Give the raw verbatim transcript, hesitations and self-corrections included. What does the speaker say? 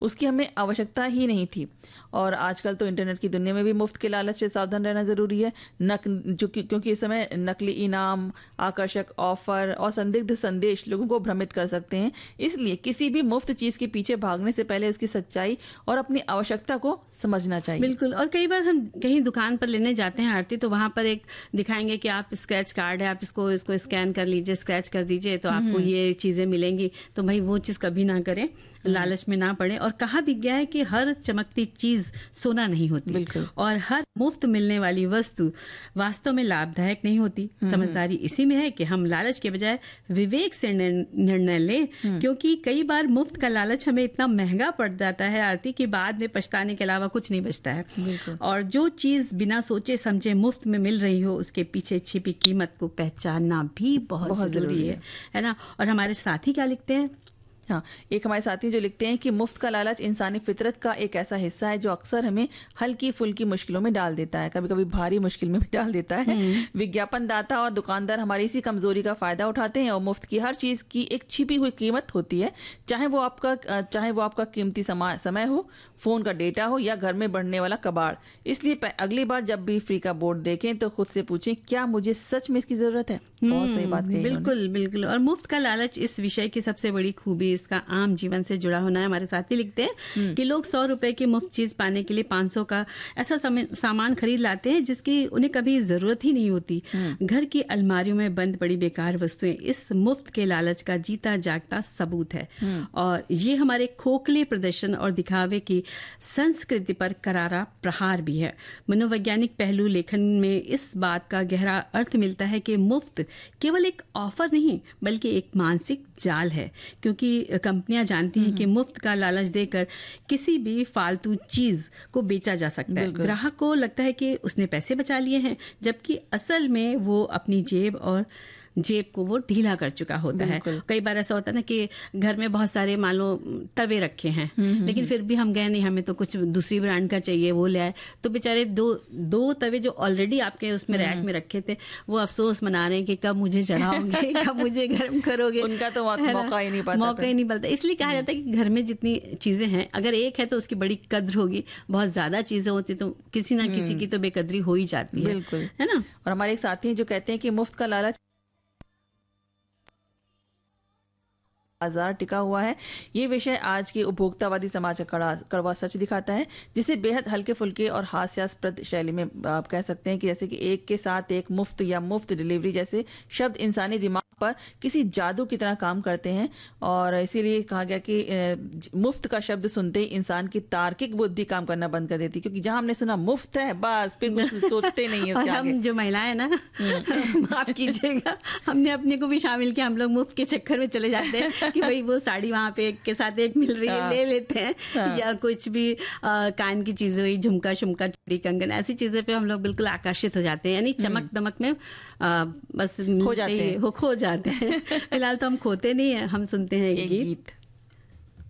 उसकी हमें आवश्यकता ही नहीं थी। और आजकल तो इंटरनेट की दुनिया में भी मुफ्त के लालच से सावधान रहना जरूरी है, नक जो कि, क्योंकि इस समय नकली इनाम, आकर्षक ऑफर और संदिग्ध संदेश लोगों को भ्रमित कर सकते हैं। इसलिए किसी भी मुफ्त चीज के पीछे भागने से पहले उसकी सच्चाई और अपनी आवश्यकता को समझना चाहिए। बिल्कुल। और कई बार हम कहीं दुकान पर लेने जाते हैं आरती, तो वहां पर एक दिखाएंगे कि आप स्क्रैच कार्ड है, आप इसको इसको स्कैन कर लीजिए, स्क्रैच कर दीजिए तो आपको ये चीजें मिलेंगी। तो भाई वो चीज कभी ना करें, लालच में ना पड़े। और कहा भी गया है कि हर चमकती चीज सोना नहीं होती, और हर मुफ्त मिलने वाली वस्तु वास्तव में लाभदायक नहीं होती। समझदारी इसी में है कि हम लालच के बजाय विवेक से निर्णय लें, क्योंकि कई बार मुफ्त का लालच हमें इतना महंगा पड़ जाता है आरती कि बाद में पछताने के अलावा कुछ नहीं बचता है। और जो चीज बिना सोचे समझे मुफ्त में मिल रही हो, उसके पीछे छिपी कीमत को पहचानना भी बहुत, बहुत जरूरी है, है ना। और हमारे साथी क्या लिखते हैं? हाँ, एक हमारे साथी जो लिखते हैं कि मुफ्त का लालच इंसानी फितरत का एक ऐसा हिस्सा है जो अक्सर हमें हल्की फुल्की मुश्किलों में डाल देता है, कभी कभी भारी मुश्किल में भी डाल देता है। विज्ञापन दाता और दुकानदार हमारी इसी कमजोरी का फायदा उठाते हैं और मुफ्त की हर चीज की एक छिपी हुई कीमत होती है, चाहे वो आपका चाहे वो आपका कीमती समय हो, फोन का डेटा हो या घर में बढ़ने वाला कबाड़। इसलिए अगली बार जब भी फ्री का बोर्ड देखें तो खुद से पूछें, क्या मुझे सच में इसकी जरूरत है? बहुत सही बात कही। बिल्कुल बिल्कुल। और मुफ्त का लालच इस विषय की सबसे बड़ी खूबी इसका आम जीवन से जुड़ा होना है। हमारे साथी लिखते हैं कि लोग सौ रुपए की मुफ्त चीज पाने के लिए पांच सौ का ऐसा सामान खरीद लाते हैं जिसकी उन्हें कभी जरूरत ही नहीं होती। घर की अलमारियों में बंद पड़ी बेकार वस्तुएं इस मुफ्त के लालच का जीता जागता सबूत है। और ये हमारे खोखले प्रदर्शन और दिखावे की संस्कृति पर करारा प्रहार भी है। मनोवैज्ञानिक पहलू लेखन में इस बात का गहरा अर्थ मिलता है कि मुफ्त केवल एक ऑफर नहीं बल्कि एक मानसिक जाल है, क्योंकि कंपनियां जानती हैं कि मुफ्त का लालच देकर किसी भी फालतू चीज को बेचा जा सकता है। ग्राहक को लगता है कि उसने पैसे बचा लिए हैं, जबकि असल में वो अपनी जेब और जेब को वो ढीला कर चुका होता है। कई बार ऐसा होता है ना कि घर में बहुत सारे मान लो तवे रखे हैं, लेकिन फिर भी हम गए नहीं, हमें तो कुछ दूसरी ब्रांड का चाहिए, वो ले आए, तो बेचारे दो दो तवे जो ऑलरेडी आपके उसमें रैक में रखे थे वो अफसोस मना रहे हैं कि कब मुझे चढ़ाओगे, कब मुझे गर्म करोगे। उनका तो मौका ही नहीं पाता मौका ही नहीं मिलता। इसलिए कहा जाता है कि घर में जितनी चीजें हैं, अगर एक है तो उसकी बड़ी कद्र होगी, बहुत ज्यादा चीजें होती तो किसी ना किसी की तो बेकदरी हो ही जाती है, है ना। और हमारे एक साथी जो कहते हैं कि मुफ्त का लालच बाजार टिका हुआ है, ये विषय आज के उपभोक्तावादी समाज का कड़ा कड़वा सच दिखाता है, जिसे बेहद हल्के फुल्के और हास्यास्पद शैली में आप कह सकते हैं कि जैसे कि एक के साथ एक, मुफ्त या मुफ्त डिलीवरी जैसे शब्द इंसानी दिमाग पर किसी जादू की तरह काम करते हैं। और इसीलिए कहा गया कि मुफ्त का शब्द सुनते ही इंसान की तार्किक बुद्धि काम करना बंद कर देती, क्योंकि जहां हमने सुना मुफ्त है बस फिर कुछ सोचते नहीं है। और हम जो महिलाएं ना, माफ कीजिएगा, हमने अपने को भी शामिल किया, हम लोग मुफ्त के चक्कर में चले जाते हैं कि भाई वो साड़ी वहां पे एक के साथ एक मिल रही है, ले लेते हैं। हाँ। या कुछ भी आ, कान की चीजें हुई, झुमका शुमका चूड़ी कंगन, ऐसी चीजें पे हम लोग बिल्कुल आकर्षित हो जाते हैं, यानी चमक दमक में आ, बस खो जाते हैं, हो खो जाते हैं। फिलहाल तो हम खोते नहीं है, हम सुनते हैं एक गीत।